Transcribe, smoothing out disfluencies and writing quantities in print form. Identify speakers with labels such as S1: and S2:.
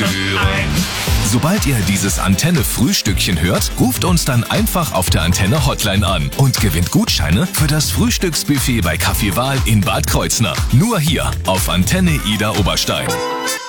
S1: Sobald ihr dieses Antenne-Frühstückchen hört, ruft uns dann einfach auf der Antenne-Hotline an und gewinnt Gutscheine für das Frühstücksbuffet bei Café Wahl in Bad Kreuznach. Nur hier auf Antenne Ida Oberstein.